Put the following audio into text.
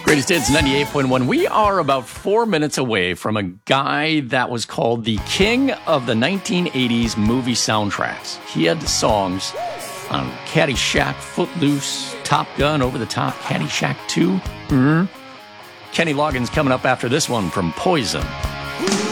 Greatest Hits 98.1. We are about 4 minutes away from a guy that was called the king of the 1980s movie soundtracks. He had the songs on Caddyshack, Footloose, Top Gun, Over the Top, Caddyshack 2. Kenny Loggins coming up after this one from Poison.